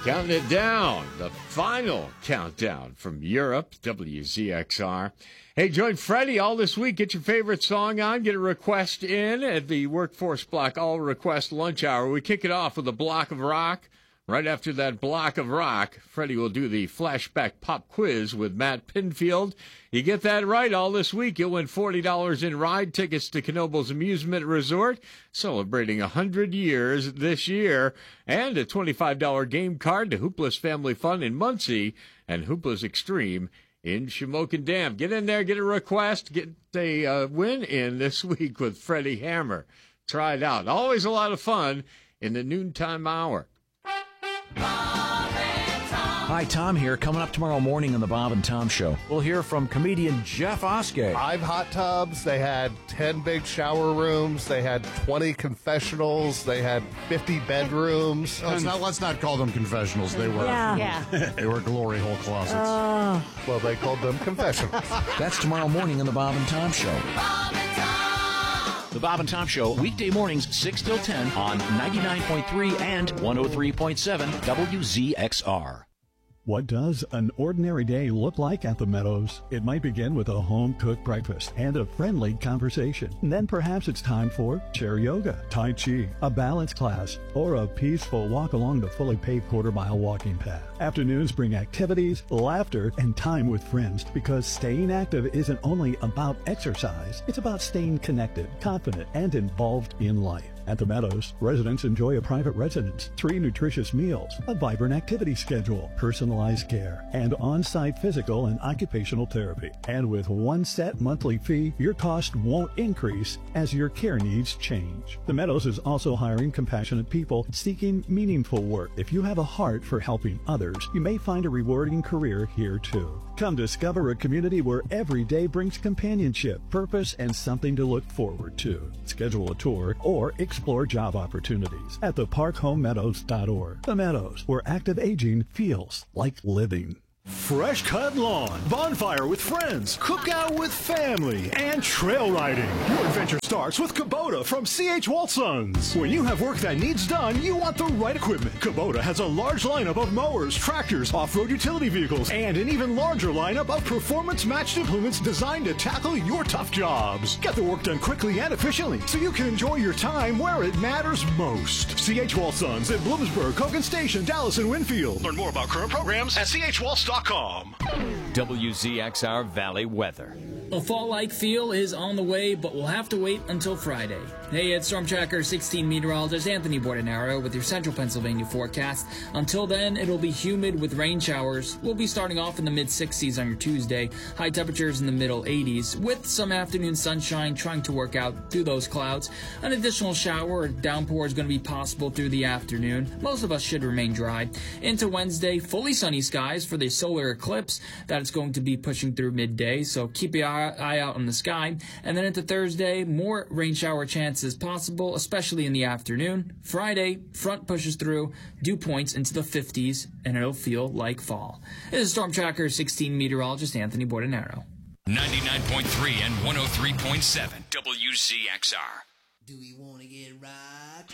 Counting it down, the final countdown from Europe, WZXR. Hey, join Freddie all this week. Get your favorite song on. Get a request in at the Workforce Block All Request Lunch Hour. We kick it off with a block of rock. Right after that block of rock, Freddie will do the flashback pop quiz with Matt Pinfield. You get that right all this week, you'll win $40 in ride tickets to Knoebels Amusement Resort, celebrating 100 years this year, and a $25 game card to Hoopla's Family Fun in Muncie and Hoopla's Extreme in Shamokin Dam. Get in there, get a request, get a win in this week with Freddie Hammer. Try it out. Always a lot of fun in the noontime hour. Hi, Tom here. Coming up tomorrow morning on the Bob and Tom Show, we'll hear from comedian Jeff Oskey. 5 hot tubs. They had 10 big shower rooms. They had 20 confessionals. They had 50 bedrooms. Let's not call them confessionals. They were they were glory hole closets. Well, they called them confessionals. That's tomorrow morning on the Bob and Tom Show. The Bob and Tom Show, weekday mornings 6 till 10 on 99.3 and 103.7 WZXR. What does an ordinary day look like at the Meadows? It might begin with a home-cooked breakfast and a friendly conversation. And then perhaps it's time for chair yoga, tai chi, a balance class, or a peaceful walk along the fully paved quarter-mile walking path. Afternoons bring activities, laughter, and time with friends, because staying active isn't only about exercise. It's about staying connected, confident, and involved in life. At the Meadows, residents enjoy a private residence, 3 nutritious meals, a vibrant activity schedule, personalized care, and on-site physical and occupational therapy. And with one set monthly fee, your cost won't increase as your care needs change. The Meadows is also hiring compassionate people seeking meaningful work. If you have a heart for helping others, you may find a rewarding career here too. Come discover a community where every day brings companionship, purpose, and something to look forward to. Schedule a tour or explore job opportunities at theparkhomemeadows.org. The Meadows, where active aging feels like living. Fresh cut lawn, bonfire with friends, cookout with family, and trail riding. Your adventure starts with Kubota from C.H. Waltons. When you have work that needs done, you want the right equipment. Kubota has a large lineup of mowers, tractors, off-road utility vehicles, and an even larger lineup of performance-matched implements designed to tackle your tough jobs. Get the work done quickly and efficiently so you can enjoy your time where it matters most. C.H. Waltons at Bloomsburg, Kogan Station, Dallas, and Winfield. Learn more about current programs at chwaltz.com. WZXR Valley weather. A fall-like feel is on the way, but we'll have to wait until Friday. Hey, it's Storm Tracker 16 meteorologist Anthony Bordenaro with your Central Pennsylvania forecast. Until then, it'll be humid with rain showers. We'll be starting off in the mid-60s on your Tuesday. High temperatures in the middle 80s, with some afternoon sunshine trying to work out through those clouds. An additional shower or downpour is going to be possible through the afternoon. Most of us should remain dry. Into Wednesday, fully sunny skies for the solar eclipse that it's going to be pushing through midday, so keep your eye out on the sky. And then into Thursday, more rain shower chances possible, especially in the afternoon. Friday, front pushes through, dew points into the 50s, and it'll feel like fall. This is Storm Tracker 16 meteorologist Anthony Bordenaro. 99.3 and 103.7 WZXR. Do we want to get right?